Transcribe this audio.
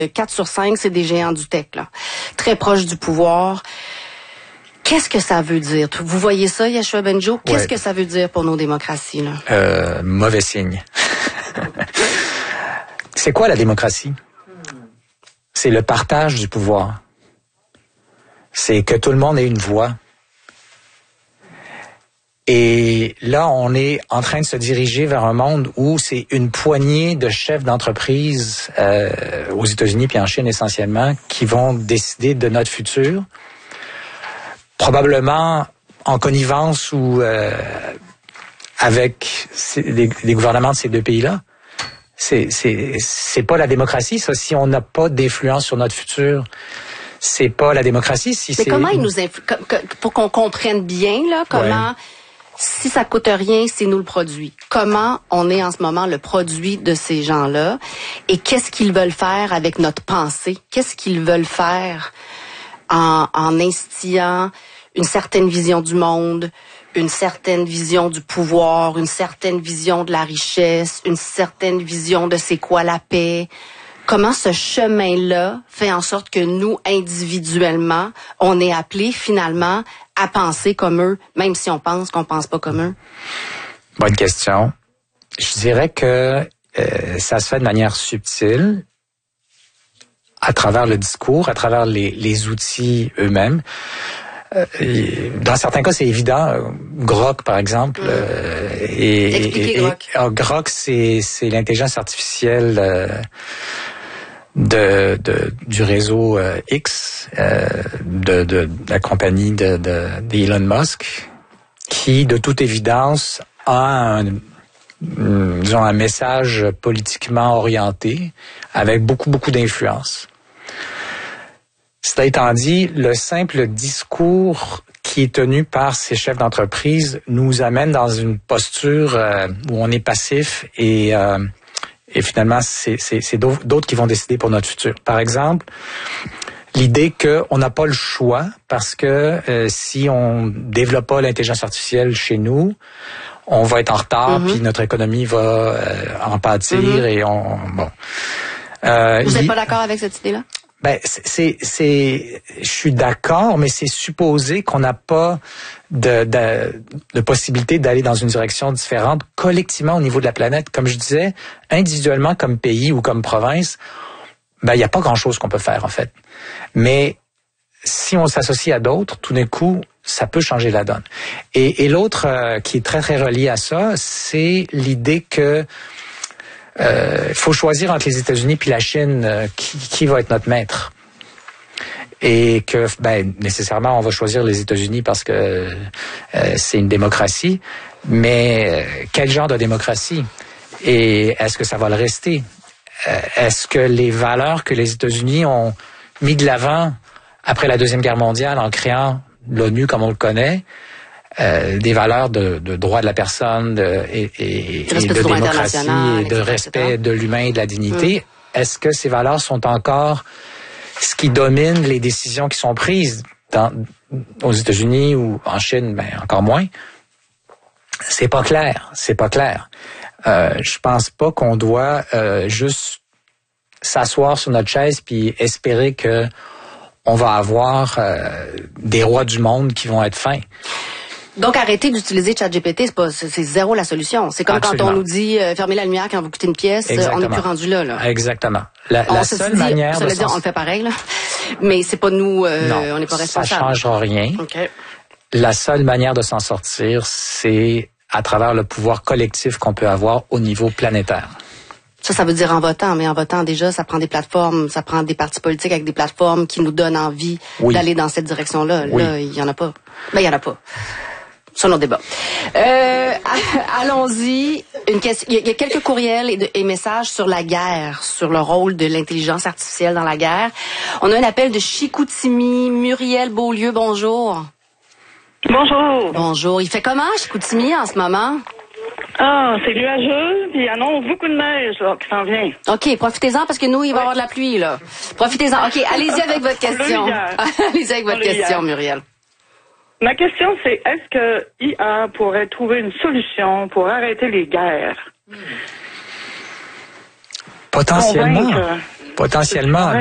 4 sur 5, c'est des géants du tech, là. Très proches du pouvoir. Qu'est-ce que ça veut dire? Vous voyez ça, Yeshua Benjo? Qu'est-ce que ça veut dire pour nos démocraties, là? Mauvais signe. C'est quoi la démocratie? C'est le partage du pouvoir. C'est que tout le monde ait une voix. Et là, on est en train de se diriger vers un monde où c'est une poignée de chefs d'entreprise aux États-Unis puis en Chine essentiellement qui vont décider de notre futur, probablement en connivence ou avec les gouvernements de ces deux pays-là. C'est pas la démocratie, ça. Si on n'a pas d'influence sur notre futur, c'est pas la démocratie. Mais comment ils nous pour qu'on comprenne bien là, comment si ça coûte rien, c'est nous le produit. Comment on est en ce moment le produit de ces gens-là et qu'est-ce qu'ils veulent faire avec notre pensée? Qu'est-ce qu'ils veulent faire en instillant une certaine vision du monde, une certaine vision du pouvoir, une certaine vision de la richesse, une certaine vision de c'est quoi la paix? Comment ce chemin-là fait en sorte que nous, individuellement, on est appelés finalement à penser comme eux, même si on pense qu'on pense pas comme eux? Bonne question. Je dirais que ça se fait de manière subtile, à travers le discours, à travers les outils eux-mêmes. Dans certains cas, c'est évident. Grok, par exemple. Expliquez Grok. Grok, c'est l'intelligence artificielle du réseau X, de la compagnie d'Elon Musk, qui, de toute évidence, a un message politiquement orienté, avec beaucoup d'influence. Cela étant dit, le simple discours qui est tenu par ces chefs d'entreprise nous amène dans une posture où on est passif et finalement, c'est d'autres qui vont décider pour notre futur. Par exemple, l'idée qu'on n'a pas le choix parce que si on développe pas l'intelligence artificielle chez nous, on va être en retard, puis notre économie va en pâtir et bon. Vous n'êtes pas d'accord avec cette idée-là? Ben, je suis d'accord, mais c'est supposé qu'on n'a pas de possibilité d'aller dans une direction différente collectivement au niveau de la planète. Comme je disais, individuellement comme pays ou comme province, ben, il n'y a pas grand-chose qu'on peut faire, en fait. Mais si on s'associe à d'autres, tout d'un coup, ça peut changer la donne. Et l'autre qui est très relié à ça, c'est l'idée que faut choisir entre les États-Unis puis la Chine qui va être notre maître. Et que nécessairement on va choisir les États-Unis parce que c'est une démocratie, mais quel genre de démocratie? Et est-ce que ça va le rester? Est-ce que les valeurs que les États-Unis ont mis de l'avant après la Deuxième Guerre mondiale en créant l'ONU comme on le connaît, des valeurs de droit de la personne et de démocratie et de respect de l'humain et de la dignité, est-ce que ces valeurs sont encore ce qui domine les décisions qui sont prises aux États-Unis ou en Chine, encore moins? C'est pas clair. Je pense pas qu'on doit juste s'asseoir sur notre chaise puis espérer que on va avoir des rois du monde qui vont être fins. Donc, arrêtez d'utiliser ChatGPT, c'est zéro la solution. C'est comme Absolument. Quand on nous dit fermez la lumière quand vous quittez une pièce, Exactement. on n'est plus rendu là. Exactement. La seule manière ça veut dire on le fait pareil, là. Mais c'est pas nous, on n'est pas responsable. Ça changera rien. Okay. La seule manière de s'en sortir, c'est à travers le pouvoir collectif qu'on peut avoir au niveau planétaire. Ça veut dire en votant, mais en votant déjà, ça prend des plateformes, ça prend des partis politiques avec des plateformes qui nous donnent envie d'aller dans cette direction-là. Oui. Là, il y en a pas. Il y en a pas. C'est un autre débat. Allons-y. Il y a quelques courriels et messages sur la guerre, sur le rôle de l'intelligence artificielle dans la guerre. On a un appel de Chicoutimi. Muriel Beaulieu, bonjour. Bonjour. Bonjour. Il fait comment, Chicoutimi, en ce moment? Ah, c'est nuageux, puis il annonce beaucoup de neige là, qui s'en vient. OK, profitez-en parce que nous, il va y avoir de la pluie, là. Profitez-en. OK, allez-y avec votre question. Allez-y avec votre question, Muriel. Ma question, c'est est-ce que IA pourrait trouver une solution pour arrêter les guerres? Potentiellement. Potentiellement.